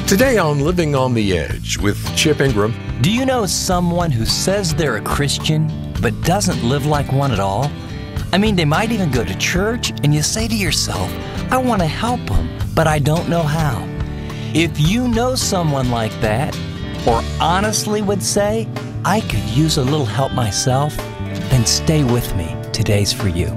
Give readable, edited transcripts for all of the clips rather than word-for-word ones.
Today on Living on the Edge with Chip Ingram. Do you know someone who says they're a Christian but doesn't live like one at all? I mean, they might even go to church and you say to yourself, I want to help them, but I don't know how. If you know someone like that, or honestly would say, I could use a little help myself, then stay with me. Today's for you.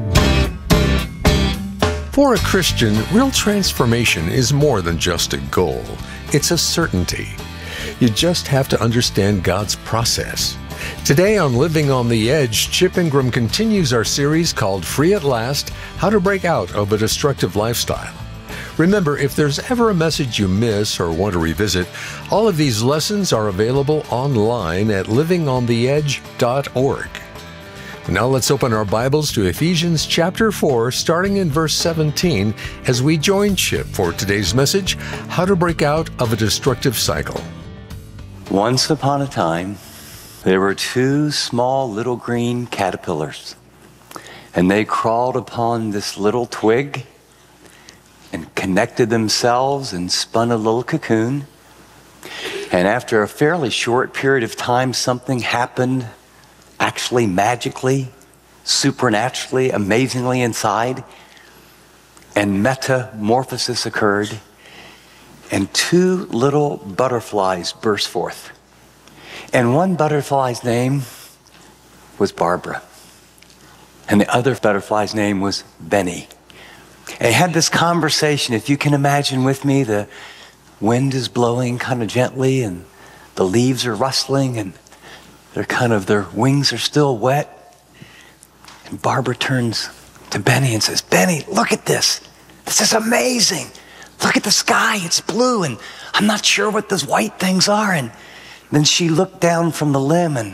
For a Christian, real transformation is more than just a goal. It's a certainty. You just have to understand God's process. Today on Living on the Edge, Chip Ingram continues our series called Free at Last, How to Break Out of a Destructive Lifestyle. Remember, if there's ever a message you miss or want to revisit, all of these lessons are available online at livingontheedge.org. Now let's open our Bibles to Ephesians chapter 4, starting in verse 17, as we join Chip for today's message, How to Break Out of a Destructive Cycle. Once upon a time, there were two small little green caterpillars, and they crawled upon this little twig and connected themselves and spun a little cocoon. And after a fairly short period of time, something happened, actually magically, supernaturally, amazingly inside, and metamorphosis occurred, and two little butterflies burst forth. And one butterfly's name was Barbara, and the other butterfly's name was Benny. And they had this conversation. If you can imagine with me, the wind is blowing kind of gently, and the leaves are rustling, and their wings are still wet. And Barbara turns to Benny and says, Benny, look at this. This is amazing. Look at the sky. It's blue, and I'm not sure what those white things are. And then she looked down from the limb, and